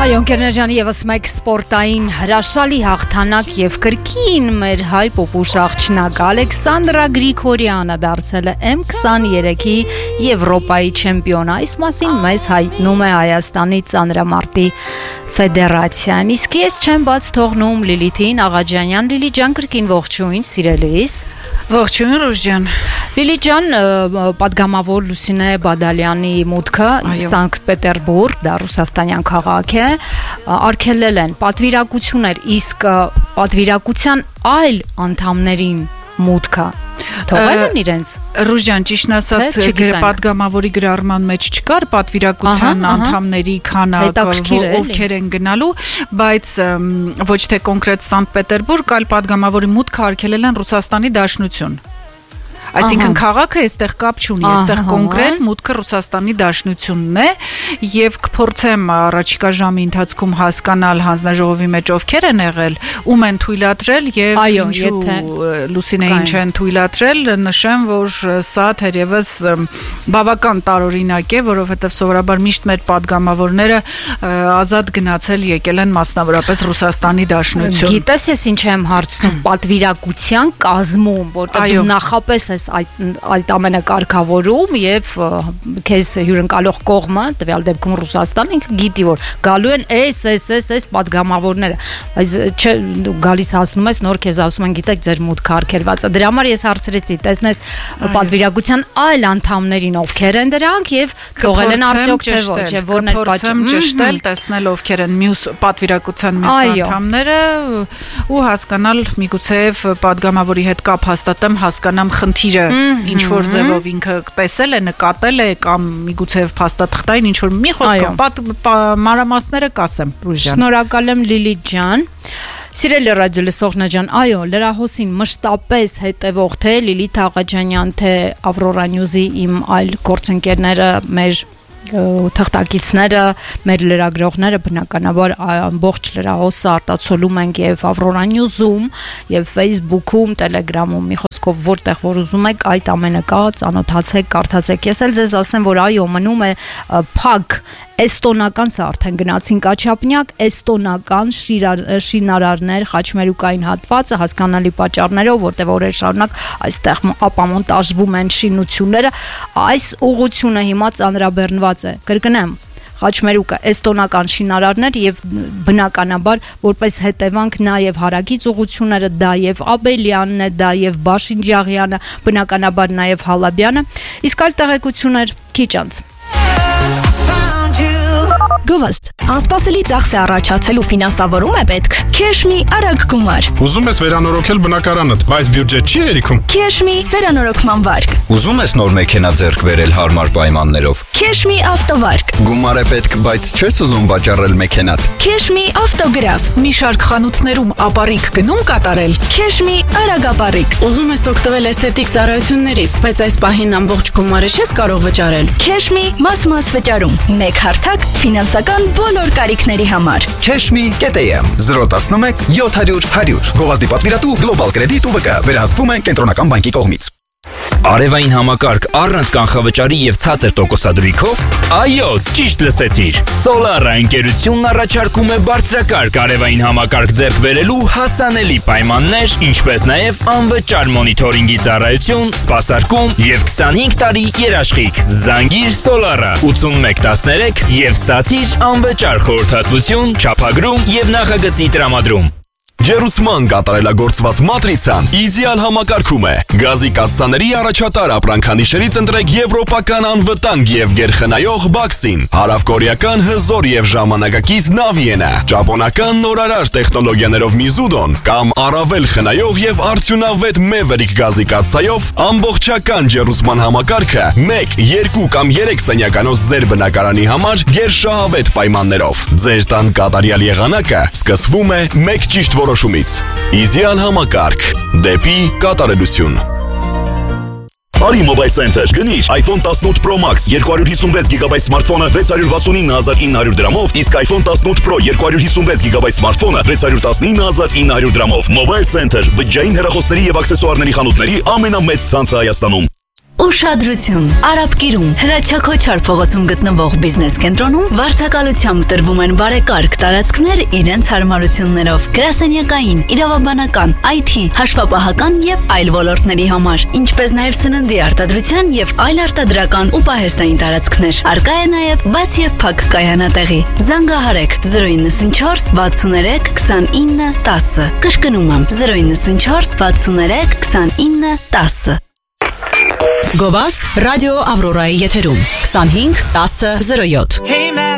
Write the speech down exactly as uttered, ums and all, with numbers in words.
Այո, ընկերներ եւս մեկ սպորտային հրաշալի հաղթանակ եւ կրկին մեր հայ պոպուշ աղջնակ Ալեքսանդրա Գրիգորյանը դարձել է էմ քսաներեքի Եվրոպայի չեմպիոն։ Այս մասին մեզ հայտնում է Հայաստանի ծանրամարտի ֆեդերացիան։ Իսկ ես չեմ բաց թողնում Լիլիթին Աղաջանյան։ Լիլի ջան, կրկին ողջույն, սիրելիս։ Ողջույն, Ռուժ ջան։ Լիլի ջան, պատգամավոր Լուսինե Բադալյանի մուտքը Սանկտ Պետերբուրգ, դա ռուսաստանյան քաղաք է, արգելել են պատվիրակություններ, իսկ պատվիրակության այլ անդամներին մուտքը թողել են իրենց։ Ռուժ ջան, ճիշտն ասած, պատգամավորի գրառման մեջ չկար պատվիրակության անդամների քանակը, ովքեր են գնալու, բայց ոչ թե կոնկրետ Սանկտ Պետերբուրգ, այլ պատգամավորի մուտքը արգելել են Ռուսաստանի Դաշնություն։ Այսինքն քաղաքը այստեղ կապ չունի, այստեղ կոնկրետ մուտքը Ռուսաստանի Դաշնությունն է եւ կփորձեմ առաջիկա ժամի ընթացքում հասկանալ հանձնաժողովի մեջ ովքեր են եղել, ում են թույլատրել եւ ինչու Լուսինեին չեն թույլատրել, նշեմ, որ սա թերևս բավական տարօրինակ է, որովհետեւ սովորաբար միշտ մեր падգամավորները ազատ գնացել եկել են մասնավորապես Ռուսաստանի Դաշնություն։ Գիտես, ես ինչ եմ հարցնում, պատվիրակության կազմում, որտեղ դու նախապես ես այդ այդ ամենը կարգավորում եւ քեզ հյուրընկալող կողմը, տվյալ դեպքում Ռուսաստանը, ինքը գիտի, որ գալու են էս էս էս էս падգամավորները, բայց չէ գալիս հասնում ես նոր քեզ ասում են, գիտեք, ձեր մուտքը արգելված է։ Դրա համար ես հարցրեցի, տեսնես պատվիրակության այլ անդամներին ովքեր են դրանք եւ թողել են արդյոք թե ոչ, եւ որն է պատճառը։ Փորձեմ ճշտել, տեսնել ովքեր են մյուս պատվիրակության մյուս անդամները ու հասկանալ, միգուցեև падգամավորի հետ կապ հաստատեմ, հասկանամ խնդիրը ինչ որ ձևով ինքը տեսել է, նկատել է կամ միգուցեև փաստաթղթային ինչ որ մի խոսքով մանրամասները կասեմ, Ռուժ ջան։ Շնորհակալ եմ Լիլի ջան։ Սիրելի ռադիո լսողներ ջան, այո, լրահոսին մշտապես հետևող թե Լիլիթ Աղաջանյան, թե Ավրորա Նյուզի իմ այլ գործընկերները, մեր թղթակիցները, մեր լրագրողները բնականաբար ամբողջ լրահոսը արտացոլում ենք եւ Ավրորա Նյուզում եւ Facebook-ում, Telegram-ում, մի խոսքով որտեղ որ ուզում եք, այդ ամենը կա, ծանոթացեք, կարդացեք։ Ես էլ ձեզ ասեմ, որ այո, մնում է փակ էստոնական, սա արդեն գնացինք Աչափնյակ, էստոնական շինարարներ, խաչմերուկային հատվածը հասկանալի պատճառներով, որտեղ օրեր շարունակ այստեղ ապամոնտաժվում են շինությունները, այս ուղղությունը հիմա ծանրաբեռնված է։ Կրկնեմ, խաչմերուկը էստոնական շինարարներ եւ բնականաբար որպես հետևանք նաեւ հարակից ուղղությունները, դա եւ Աբելյանն է, դա եւ Բաշինջաղյանը, բնականաբար նաեւ Հալաբյանը, իսկ այլ տեղեկություններ քիչ անց։ Գովաստ, անսպասելի ծախս է առաջացել ու ֆինանսավորում է պետք։ Քեշմի արագ գումար։ Ուզում ես վերանորոգել բնակարանդ, բայց բյուջետ չի երիքում։ Քեշմի վերանորոգման վարկ։ Ուզում ես նոր մեքենա ձեռք բերել հարմար պայմաններով։ Քեշմի ավտովարկ։ Գումար է պետք, բայց չես ուզում վաճառել մեքենատ։ Քեշմի ավտոգրաֆ։ Մի շարք խանութներում ապառիկ գնում կատարել։ Քեշմի արագ ապառիկ։ Ուզում ես օգտվել էսթետիկ ծառայություններից, բայց այս պահին ամբողջ գումարը չես կարող վճարել։ Քեշմի մաս-մաս վճարում։ Մեկ հարթակ ֆինանսական բոլոր կարիքների համար։ Քեշմի կետ է էմ զրո տասնմեկ յոթ հարյուր հարյուր Գովազդի պատվիրատու Global Credit ՈՒ ՎԿ վերահսկվում է կենտրոնական բանկի կողմից։ Արևային համակարգ առանց կանխավճարի եւ ցածր տոկոսադրույքով։ Այո, ճիշտ լսեցիր։ Solar-ը ընկերությունն առաջարկում է բարձրակարգ արևային համակարգ ձեռք բերելու հասանելի պայմաններ, ինչպես նաեւ անվճար մոնիթորինգի ծառայություն, սպասարկում եւ քսանհինգ տարի երաշխիք։ Զանգիր Solar-ը ութսունմեկ տասներեք եւ ստացիր անվճար խորհրդատվություն, չափագրում եւ նախագծի տրամադրում։ Ջերուսման կատարելագործված մատրիցան իդեալ համակարգում է։ Գազի կաթսաների առաջատար ապրանքանիշերից ընտրեք եվրոպական անվտանգ եւ գերխնայող բաքսին, հարավկորեական հզոր եւ ժամանակակից նավիենը, ճապոնական նորարար տեխնոլոգիաներով Միզուդոն կամ առավել խնայող եւ արդյունավետ Maverick գազի կաթսայով ամբողջական ջերուսման համակարգը մեկ, երկու կամ երեք սենյականոց ձեր բնակարանի համար գերշահավետ պայմաններով։ Ձեր տան կատարյալ եղանակը սկսվում է մեկ ճիշտ որոշումից։ Իդեալ համակարգ դեպի կատարելություն։ Արի Mobile Center, գնիր iPhone տասնութ Pro Max երկու հարյուր հիսունվեց գիգաբայթ սմարթֆոնը վեց հարյուր վաթսունինը հազար ինը հարյուր դրամով, իսկ iPhone տասնութ Pro երկու հարյուր հիսունվեց գիգաբայթ սմարթֆոնը վեց հարյուր տասնինը հազար ինը հարյուր դրամով։ Mobile Center, բջջային հեռախոսների եւ աքսեսուարների խանութների ամենամեծ ցանցը Հայաստանում։ Ուշադրություն, Արաբկիրում հրաչակոչար փողոցում գտնվող բիզնես կենտրոնում վարձակալությամբ տրվում են բարեկարգ տարածքներ իրենց հարմարություններով, գրասենյակային, իրավաբանական, այ թի, հաշվապահական եւ այլ ոլորտների համար, ինչպես նաեւ սննդի արտադրության եւ այլ արտադրական ու պահեստային տարածքներ։ Արկա է նաեւ բաց եւ փակ կայանատեղի։ Զանգահարեք zero nine four sixty-three twenty-nine ten, կշկնում եմ zero nine four sixty-three twenty-nine ten։ Գովազդ ռադիո Ավրորայի եթերում twenty-five ten zero seven